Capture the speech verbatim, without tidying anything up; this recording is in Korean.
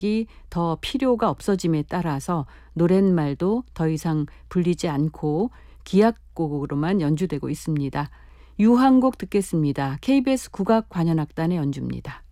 더 필요가 없어짐에 따라서 노랫말도 더 이상 불리지 않고 기악곡으로만 연주되고 있습니다. 유황곡 듣겠습니다. 케이비에스 국악관현악단의 연주입니다.